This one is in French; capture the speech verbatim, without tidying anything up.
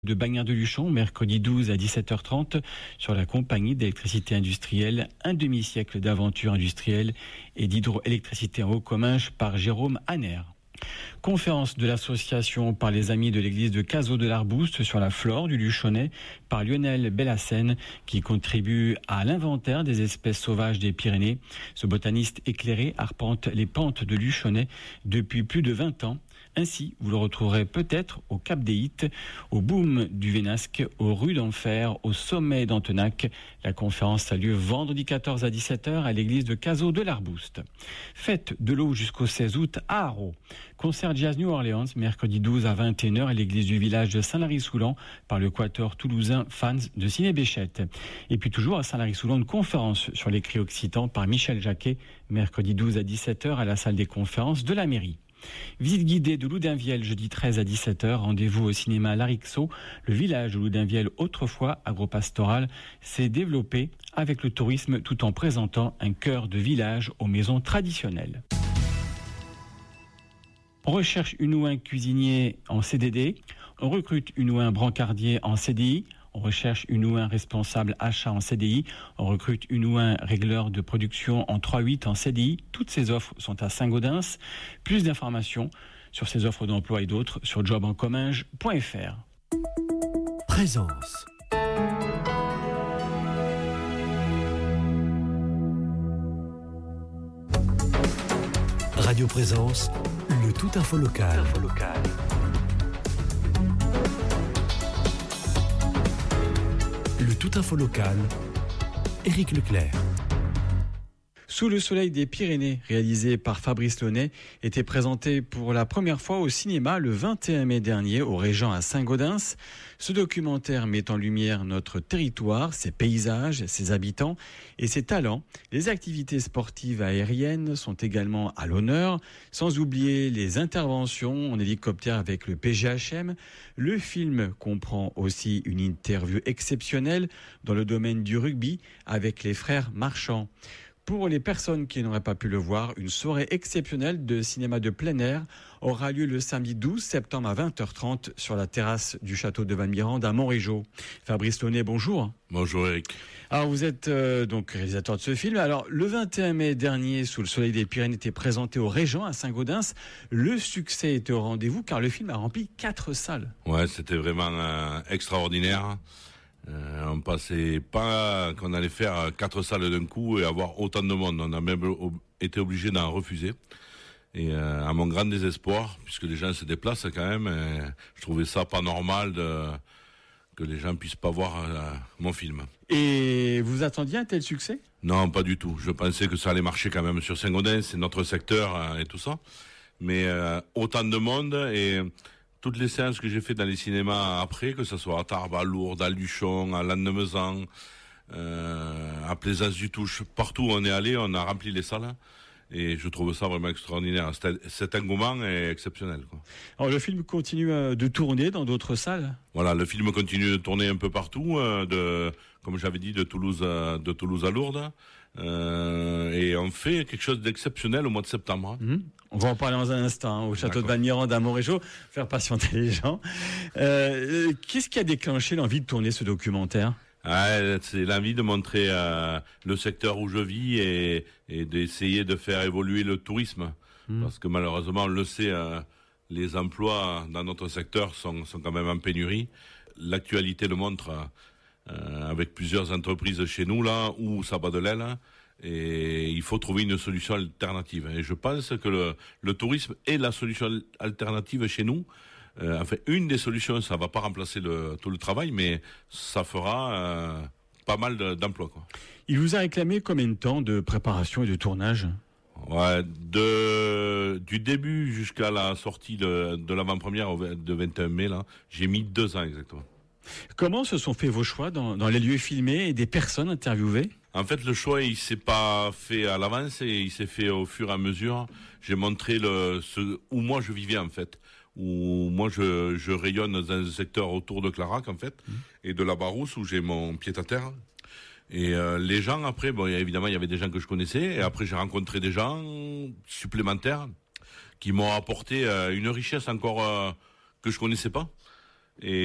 de Bagnères de Luchon, mercredi douze à dix-sept heures trente, sur la compagnie d'électricité industrielle, un demi-siècle d'aventure industrielle et d'hydroélectricité en haut Comminges par Jérôme Hanner. Conférence de l'association par les amis de l'église de Cazaux de l'Arbouste sur la flore du Luchonnais par Lionel Bellassène qui contribue à l'inventaire des espèces sauvages des Pyrénées. Ce botaniste éclairé arpente les pentes de Luchonnais depuis plus de vingt ans. Ainsi, vous le retrouverez peut-être au Cap des Hites, au Boom du Vénasque, aux rues d'Enfer, au sommet d'Antenac. La conférence a lieu vendredi quatorze à dix-sept heures à l'église de Cazaux de l'Arbouste. Fête de l'eau jusqu'au seize août à Haro. Concert Jazz New Orleans, mercredi douze à vingt et une heures à l'église du village de Saint-Lary-Soulan par le quatuor toulousain Fans de Ciné Béchette. Et puis toujours à Saint-Lary-Soulan, une conférence sur les cris occitans par Michel Jacquet, mercredi douze à dix-sept heures à la salle des conférences de la mairie. Visite guidée de Loudunvielle jeudi treize à dix-sept heures, rendez-vous au cinéma Larixo. Le village de Loudunvielle, autrefois agropastoral, s'est développé avec le tourisme tout en présentant un cœur de village aux maisons traditionnelles. On recherche une ou un cuisinier en C D D, on recrute une ou un brancardier en C D I, on recherche une ou un responsable achat en C D I, on recrute une ou un régleur de production en trois huit en C D I. Toutes ces offres sont à Saint-Gaudens. Plus d'informations sur ces offres d'emploi et d'autres sur job en comminges point f r. Présence. Radio Présence, le tout info local. Info local. Le tout info local, Éric Leclerc. Sous le soleil des Pyrénées, réalisé par Fabrice Launay, était présenté pour la première fois au cinéma le vingt et un mai dernier au Régent à Saint-Gaudens. Ce documentaire met en lumière notre territoire, ses paysages, ses habitants et ses talents. Les activités sportives aériennes sont également à l'honneur, sans oublier les interventions en hélicoptère avec le P G H M. Le film comprend aussi une interview exceptionnelle dans le domaine du rugby avec les frères Marchand. Pour les personnes qui n'auraient pas pu le voir, une soirée exceptionnelle de cinéma de plein air aura lieu le samedi douze septembre à vingt heures trente sur la terrasse du château de Valmirande à Montrégeau. Fabrice Launay, bonjour. Bonjour Eric. Alors vous êtes euh, donc réalisateur de ce film. Alors le vingt et un mai dernier, Sous le soleil des Pyrénées était présenté au Régent à Saint-Gaudens. Le succès était au rendez-vous car le film a rempli quatre salles. Ouais, c'était vraiment euh, extraordinaire. Euh, on pensait pas qu'on allait faire quatre salles d'un coup et avoir autant de monde. On a même ob- été obligé d'en refuser. Et euh, à mon grand désespoir, puisque les gens se déplacent quand même, et je trouvais ça pas normal de, que les gens puissent pas voir euh, mon film. Et vous attendiez un tel succès ? Non, pas du tout. Je pensais que ça allait marcher quand même sur Saint-Gaudens, c'est notre secteur euh, et tout ça. Mais euh, autant de monde et toutes les séances que j'ai fait dans les cinémas après, que ce soit à Tarbes, à Lourdes, à Luchon, à Lannemezan, euh, à Plaisance du Touche, partout où on est allé, on a rempli les salles. Et je trouve ça vraiment extraordinaire. Cet, cet engouement est exceptionnel, quoi. Alors le film continue de tourner dans d'autres salles ? Voilà, le film continue de tourner un peu partout, euh, de, comme j'avais dit, de Toulouse à, de Toulouse à Lourdes. Euh, et on fait quelque chose d'exceptionnel au mois de septembre. Mmh. On va en parler dans un instant, hein, au château D'accord. de Valmirande à Montrégeau, faire patienter les gens. Euh, qu'est-ce qui a déclenché l'envie de tourner ce documentaire ? Ah, c'est l'envie de montrer euh, le secteur où je vis et, et d'essayer de faire évoluer le tourisme. Mmh. Parce que malheureusement, on le sait, euh, les emplois dans notre secteur sont, sont quand même en pénurie. L'actualité le montre euh, avec plusieurs entreprises chez nous, là, où ça bat de l'aile. Et il faut trouver une solution alternative. Et je pense que le, le tourisme est la solution alternative chez nous. Euh, enfin, une des solutions, ça va pas remplacer le, tout le travail, mais ça fera euh, pas mal de, d'emplois, quoi. Il vous a réclamé combien de temps de préparation et de tournage ? Ouais, de, du début jusqu'à la sortie de, de l'avant-première de vingt et un mai, là, j'ai mis deux ans exactement. Comment se sont faits vos choix dans, dans les lieux filmés et des personnes interviewées ? En fait, le choix, il s'est pas fait à l'avance et il s'est fait au fur et à mesure. J'ai montré le, ce, où moi je vivais, en fait. Où moi je, je rayonne dans un secteur autour de Clarac, en fait, mmh. et de la Barousse, où j'ai mon pied-à-terre. Et euh, les gens, après, bon, évidemment, il y avait des gens que je connaissais. Et après, j'ai rencontré des gens supplémentaires qui m'ont apporté euh, une richesse encore euh, que je connaissais pas. Et